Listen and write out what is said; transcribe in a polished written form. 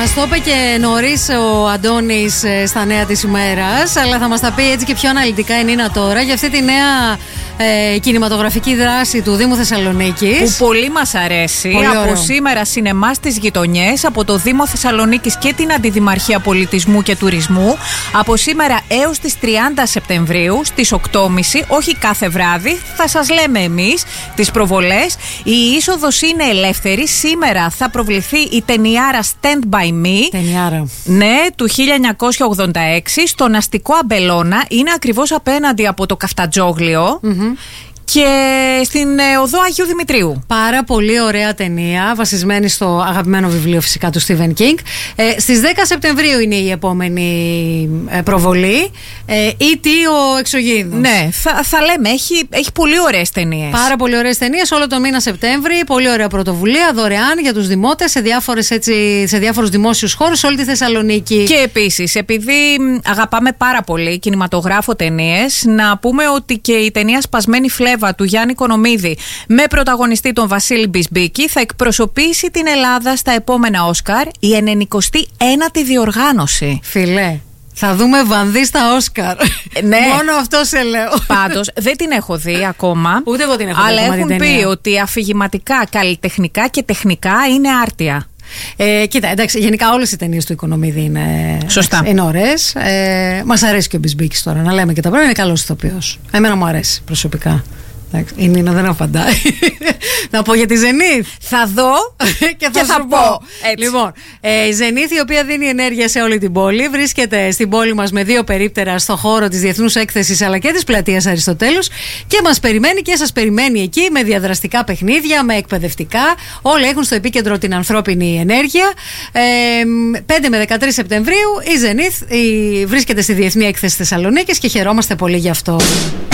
Μας το είπε και νωρίς ο Αντώνης στα νέα της ημέρας, αλλά θα μας τα πει έτσι και πιο αναλυτικά η Νίνα τώρα για αυτή τη νέα κινηματογραφική δράση του Δήμου Θεσσαλονίκης. Που πολύ μας αρέσει. Πολύ από ωραίο. σήμερα σινεμά στις γειτονιές, από το Δήμο Θεσσαλονίκης και την Αντιδημαρχία Πολιτισμού και Τουρισμού. Από σήμερα έως τις 30 Σεπτεμβρίου στις 8.30, όχι κάθε βράδυ, θα σας λέμε εμείς τις προβολές. Η είσοδος είναι ελεύθερη. Σήμερα θα προβληθεί η ταινιάρα Stand By Me. Ταινιάρα. Ναι, του 1986, στον αστικό Αμπελώνα. Είναι ακριβώς απέναντι από το Καφτατζόγλιο. Και στην οδό Αγίου Δημητρίου. Πάρα πολύ ωραία ταινία, βασισμένη στο αγαπημένο βιβλίο φυσικά του Στίβεν Κίνγκ. Στις 10 Σεπτεμβρίου είναι η επόμενη προβολή. Ή τι ο Εξωγήινος. Ναι, θα λέμε, έχει πολύ ωραίες ταινίες. Πάρα πολύ ωραίες ταινίες όλο το μήνα Σεπτέμβρη. Πολύ ωραία πρωτοβουλία, δωρεάν για τους δημότες σε διάφορους δημόσιους χώρους σε όλη τη Θεσσαλονίκη. Και επίσης, επειδή αγαπάμε πάρα πολύ κινηματογράφο ταινίες, να πούμε ότι και η ταινία Σπασμένη Φλέβα του Γιάννη Κονομίδη με πρωταγωνιστή τον Βασίλη Μπισμπίκη θα εκπροσωπήσει την Ελλάδα στα επόμενα Όσκαρ, η 99η διοργάνωση. Φιλέ, θα δούμε Βανδύ στα Όσκαρ. Ναι. Μόνο αυτό σε λέω. Πάντως δεν την έχω δει ακόμα. Ούτε εγώ την έχω δει αλλά ακόμα έχουν την ταινία. πει ότι αφηγηματικά, καλλιτεχνικά και τεχνικά είναι άρτια. Κοίτα, εντάξει, γενικά όλες οι ταινίες του Οικονομίδη είναι, Σωστά. είναι ωραίες. Μας αρέσει και ο Μπισμπίκης τώρα, να λέμε και τα πράγματα. Είναι καλός ηθοποιός. Εμένα μου αρέσει προσωπικά. Εντάξει, η Νίνα δεν απαντάει. Να πω για τη Ζενίθ. Θα δω και θα σου πω. Λοιπόν, η Ζενίθ, η οποία δίνει ενέργεια σε όλη την πόλη, βρίσκεται στην πόλη μας με 2 περίπτερα στο χώρο της Διεθνούς Έκθεσης αλλά και της Πλατείας Αριστοτέλους και μας περιμένει και σας περιμένει εκεί με διαδραστικά παιχνίδια, με εκπαιδευτικά. Όλοι έχουν στο επίκεντρο την ανθρώπινη ενέργεια. 5 με 13 Σεπτεμβρίου η Ζενίθ βρίσκεται στη Διεθνή Έκθεση Θεσσαλονίκης και χαιρόμαστε πολύ γι' αυτό.